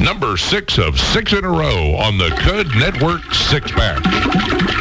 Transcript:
Number 6 of 6 in a row on the Cud Network Six Pack.